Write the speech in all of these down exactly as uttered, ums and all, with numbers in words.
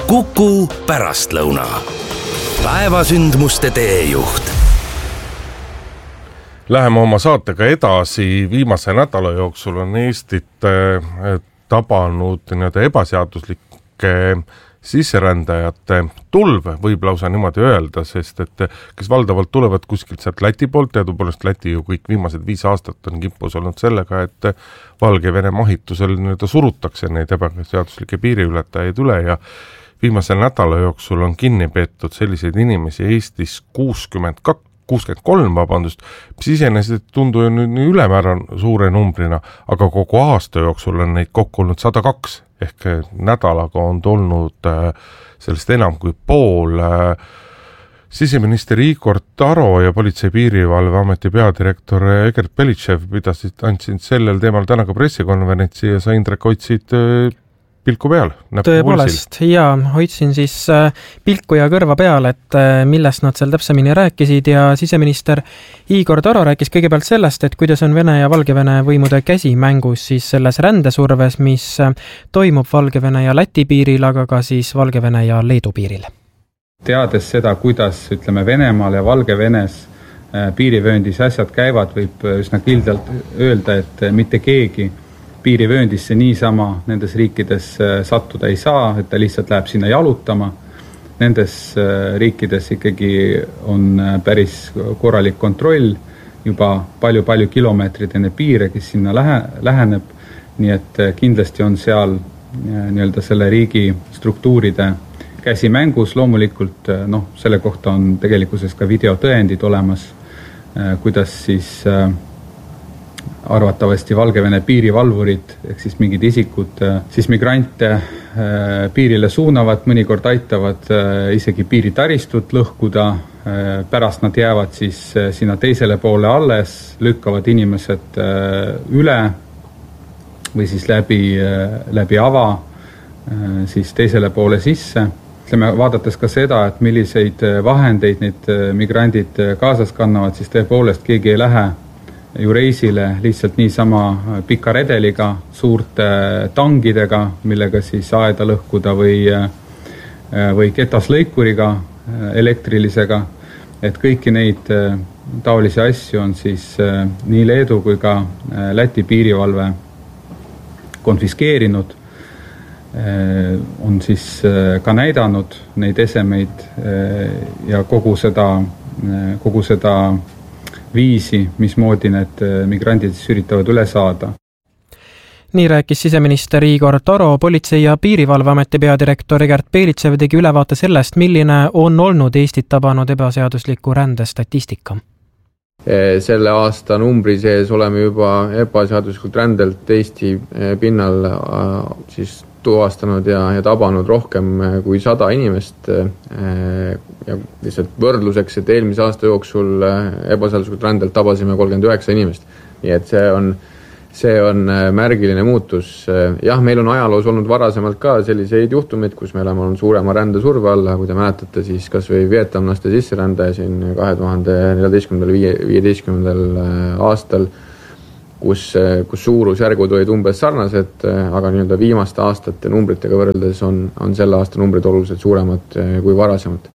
Kuku pärastlõuna. Päevasündmuste teejuht. Läheme oma saatega edasi. Viimase nädala jooksul on Eestit tabanud nii-öelda ebaseaduslike sisserändajate tulv, võib lausa niimoodi öelda, sest et kes valdavalt tulevad kuskilt sealt Läti poolt, teadupoolest Läti ju kõik viimased viis aastat on kippus olnud sellega, et Valgevene mahitusel nii-öelda surutakse neid ebaseaduslikke piiriületajaid üle ja viimase nädala jooksul on kinni peetud selliseid inimesi Eestis kuuskümmend kaks, kuuskümmend kolm, vabandust, mis iseenesest tundu ju nüüd nii ülemäära suure numbrina, aga kogu aasta jooksul on neid kokku olnud sada kaks, ehk nädalaga on tulnud sellest enam kui pool. Siseminister Igor Taro ja Politsei- ja Piirivalveameti peadirektor Egert Belitšev pidasid, andsid sellel teemal täna ka pressikonverentsi ja sa, Indrek, hoidsid pilku peal. Tõepoolest, ja hoidsin siis pilku ja kõrva peal, et millest nad seal täpsemini rääkisid ja siseminister Igor Taro rääkis kõigepealt sellest, et kuidas on Vene ja Valgevene võimude käsi mängus siis selles rändesurves, mis toimub Valgevene ja Läti piiril, aga ka siis Valgevene ja Leedu piiril. Teades seda, kuidas ütleme Venemaal ja Valgevenes piirivööndis asjad käivad, võib üsna kildalt öelda, et mitte keegi piirivööndisse niisama nendes riikides sattuda ei saa, et ta lihtsalt läheb sinna jalutama. Nendes riikides ikkagi on päris korralik kontroll, juba palju-palju kilomeetrid enne piire, kes sinna lähe, läheneb, nii et kindlasti on seal nii-öelda selle riigi struktuuride käsi mängus. Loomulikult noh, selle kohta on tegelikkuses ka videotõendid olemas, kuidas siis arvatavasti Valgevene piirivalvurid, ehk siis mingid isikud, siis migrante piirile suunavad, mõnikord aitavad isegi piiritaristut lõhkuda, pärast nad jäävad siis sinna teisele poole alles, lükkavad inimesed üle või siis läbi, läbi ava siis teisele poole sisse. Ütleme, vaadates ka seda, et milliseid vahendeid need migrandid kaasas kannavad, siis tõepoolest keegi ei lähe ju reisile lihtsalt niisama pika redeliga, suurte tangidega, millega siis aeda lõhkuda või, või ketaslõikuriga elektrilisega, et kõiki neid taolisi asju on siis nii Leedu kui ka Läti piirivalve konfiskeerinud, on siis ka näidanud neid esemeid ja kogu seda, kogu seda viisi, mismoodi need migrandid üritavad üle saada. Nii rääkis siseminister Igor Taro. Politsei- ja Piirivalveameti peadirektor Egert Belitšev tegi ülevaate sellest, milline on olnud Eestit tabanud ebaseadusliku rände statistika. Selle aasta numbri sees oleme juba ebaseaduslikult rändelt Eesti pinnal siis tuvastanud ja, ja tabanud rohkem kui sada inimest ja lihtsalt võrdluseks, et eelmise aasta jooksul ebaseaduslikult rändelt tabasime kolmkümmend üheksa inimest. Nii et see on, see on märgiline muutus. Jah, meil on ajaloos olnud varasemalt ka selliseid juhtumeid, kus me oleme olnud suurema rändesurve alla, kui te mäletate, siis kas või vietnamlaste sisserändaja siin kahe tuhande neljateistkümnendal viieteistkümnendal aastal, kus, kus suurusjärgud olid umbes sarnased, aga nii-öelda viimaste aastate numbritega võrreldes on, on selle aasta numbrid oluliselt suuremad kui varasemad.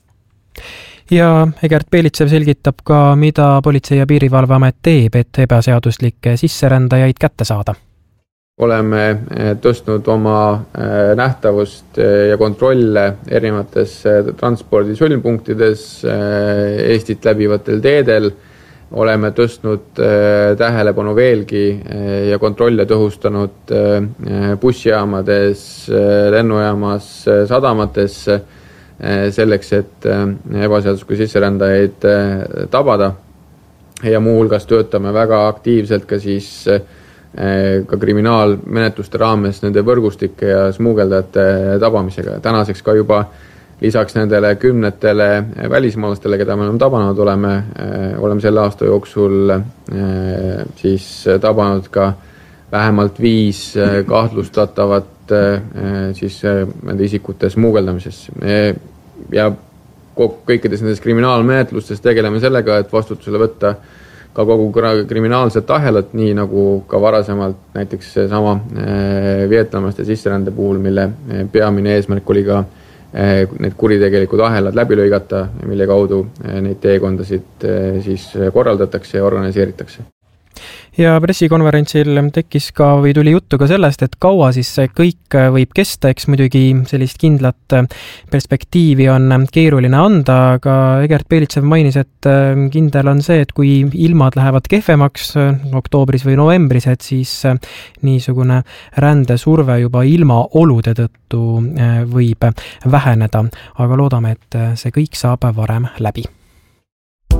Ja Egert Belitšev selgitab ka, mida Politsei- ja Piirivalveamet teeb, et ebaseaduslikke sisserändajaid kätte saada. Oleme tõstnud oma nähtavust ja kontrolle erinevates transpordi sulmpunktides, Eestit läbivatel teedel. Oleme tõstnud tähelepanu veelgi ja kontrolle tõhustanud bussijaamades, lennujaamas, sadamates selleks, et ebaseaduslikke sisserändajaid tabada. Ja muu hulgas töötame väga aktiivselt ka siis ka kriminaalmenetluste raames nende võrgustike ja smuugeldajate tabamisega. Tänaseks ka juba lisaks nendele kümnetele välismaalastele, keda me oleme tabanud, oleme, oleme selle aasta jooksul siis tabanud ka vähemalt viis kahtlustatavat siis nende isikute smuugeldamises. Ja kõikides nendes kriminaalmenetlustes tegeleme sellega, et vastutusele võtta ka kogu kriminaalset ahelat, nii nagu ka varasemalt näiteks sama vietnamlaste sisserände puhul, mille peamine eesmärk oli ka need kuritegelikud ahelad läbi lõigata, mille kaudu neid teekondasid siis korraldatakse ja organiseeritakse. Ja pressikonverentsil tekkis ka või tuli juttu ka sellest, et kaua siis see kõik võib kesta, eks muidugi sellist kindlat perspektiivi on keeruline anda, aga Egert Belitsev mainis, et kindel on see, et kui ilmad lähevad kehvemaks oktoobris või novembris, et siis niisugune rändesurve juba ilma olude tõttu võib väheneda, aga loodame, et see kõik saab varem läbi.